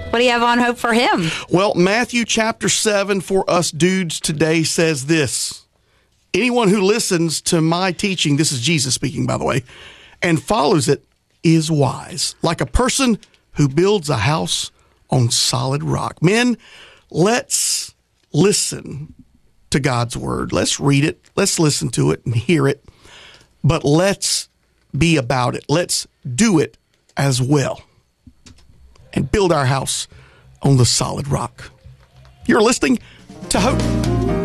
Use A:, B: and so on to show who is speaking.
A: What do you have on hope for him?
B: Well, Matthew chapter 7 for us dudes today says this. Anyone who listens to my teaching, this is Jesus speaking, by the way, and follows it is wise, like a person who builds a house on solid rock. Men, let's listen to God's word. Let's read it. Let's listen to it and hear it. But let's be about it. Let's do it as well and build our house on the solid rock. You're listening to Hope.